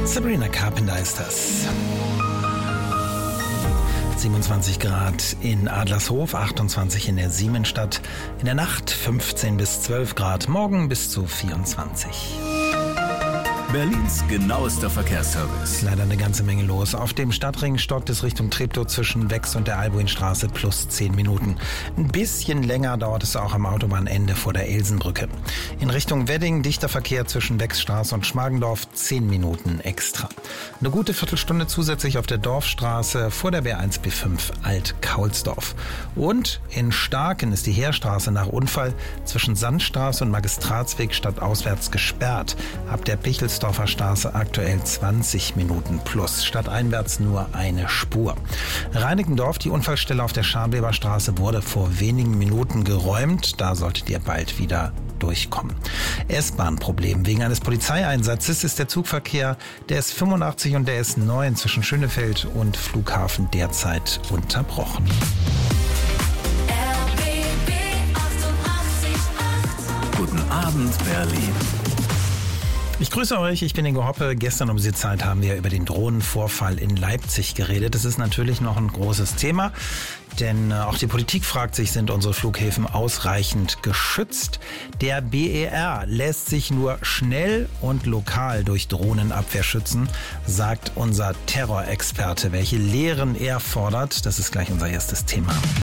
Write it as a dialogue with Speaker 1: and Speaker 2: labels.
Speaker 1: Sabrina Carpenter ist das. 27 Grad in Adlershof, 28 in der Siemensstadt. In der Nacht 15 bis 12 Grad, morgen bis zu 24.
Speaker 2: Berlins genauester Verkehrsservice.
Speaker 1: Leider eine ganze Menge los. Auf dem Stadtring stockt es Richtung Treptow zwischen Wex und der Albuinstraße plus 10 Minuten. Ein bisschen länger dauert es auch am Autobahnende vor der Elsenbrücke. In Richtung Wedding dichter Verkehr zwischen Wexstraße und Schmargendorf 10 Minuten extra. Eine gute Viertelstunde zusätzlich auf der Dorfstraße vor der B1-B5 Alt-Kaulsdorf. Und in Starken ist die Heerstraße nach Unfall zwischen Sandstraße und Magistratsweg stadtauswärts gesperrt. Ab der Pichelsdorfer Straße aktuell 20 Minuten plus, stadteinwärts nur eine Spur. Reinickendorf, die Unfallstelle auf der Scharnweberstraße, wurde vor wenigen Minuten geräumt. Da solltet ihr bald wieder durchkommen. S-Bahn-Problem. Wegen eines Polizeieinsatzes ist der Zugverkehr der S85 und der S9 zwischen Schönefeld und Flughafen derzeit unterbrochen.
Speaker 2: Guten Abend, Berlin.
Speaker 1: Ich grüße euch, ich bin Ingo Hoppe. Gestern um diese Zeit haben wir über den Drohnenvorfall in Leipzig geredet. Das ist natürlich noch ein großes Thema, denn auch die Politik fragt sich, sind unsere Flughäfen ausreichend geschützt? Der BER lässt sich nur schnell und lokal durch Drohnenabwehr schützen, sagt unser Terrorexperte. Welche Lehren er fordert, das ist gleich unser erstes Thema.